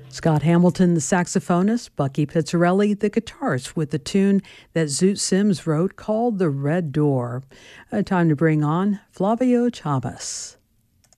Scott Hamilton, the saxophonist, Bucky Pizzarelli, the guitarist, with the tune that Zoot Sims wrote called The Red Door. Time to bring on Flavio Chavez.